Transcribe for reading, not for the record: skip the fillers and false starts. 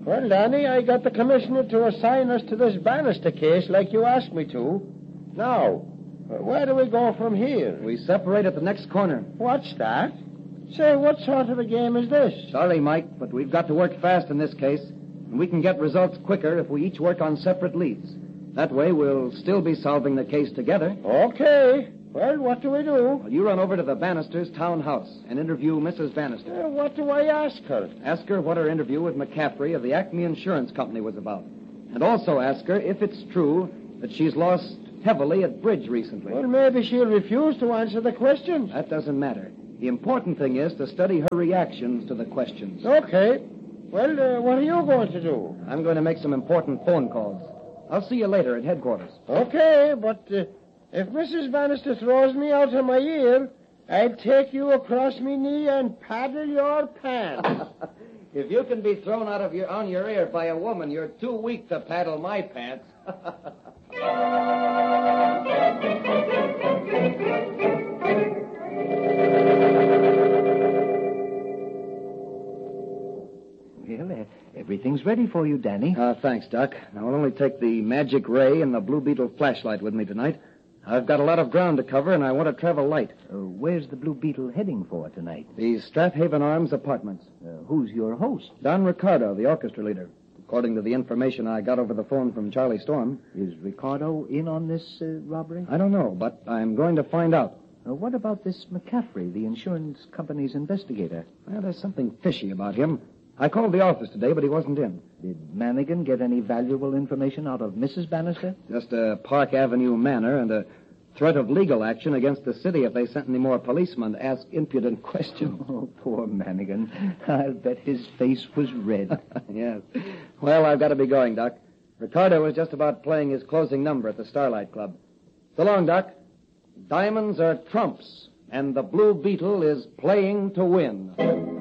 Well, Danny, I got the commissioner to assign us to this Bannister case like you asked me to. Now, where do we go from here? We separate at the next corner. What's that? Say, what sort of a game is this? Sorry, Mike, but we've got to work fast in this case. And we can get results quicker if we each work on separate leads. That way, we'll still be solving the case together. Okay. Well, what do we do? Well, you run over to the Bannisters' townhouse and interview Mrs. Bannister. What do I ask her? Ask her what her interview with McCaffrey of the Acme Insurance Company was about. And also ask her if it's true that she's lost heavily at bridge recently. Well, maybe she'll refuse to answer the questions. That doesn't matter. The important thing is to study her reactions to the questions. Okay. Well, what are you going to do? I'm going to make some important phone calls. I'll see you later at headquarters. Okay, but if Mrs. Bannister throws me out of my ear, I'll take you across me knee and paddle your pants. If you can be thrown out of on your ear by a woman, you're too weak to paddle my pants. Well, everything's ready for you, Danny. Thanks, Doc. I'll only take the magic ray and the Blue Beetle flashlight with me tonight. I've got a lot of ground to cover, and I want to travel light. Where's the Blue Beetle heading for tonight? The Strathaven Arms apartments. Who's your host? Don Ricardo, the orchestra leader. According to the information I got over the phone from Charlie Storm. Is Ricardo in on this robbery? I don't know, but I'm going to find out. What about this McCaffrey, the insurance company's investigator? Well, there's something fishy about him. I called the office today, but he wasn't in. Did Manigan get any valuable information out of Mrs. Bannister? Just a Park Avenue manor and a threat of legal action against the city if they sent any more policemen to ask impudent questions. Oh, poor Manigan. I'll bet his face was red. Yes. Well, I've got to be going, Doc. Ricardo was just about playing his closing number at the Starlight Club. So long, Doc. Diamonds are trumps, and the Blue Beetle is playing to win.